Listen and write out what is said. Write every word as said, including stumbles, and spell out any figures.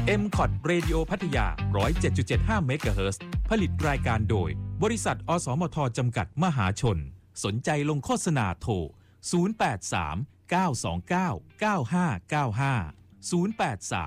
เอ็ม คอท Radio พัทยา หนึ่งร้อยเจ็ดจุดเจ็ดห้า เมกะเฮิรตซ์ ผลิตรายการโดยบริษัทอสมทจำกัดมหาชนสนใจลงโฆษณาโทรศูนย์ แปด สาม เก้า สอง เก้า เก้า ห้า เก้า ห้า ศูนย์ แปด สาม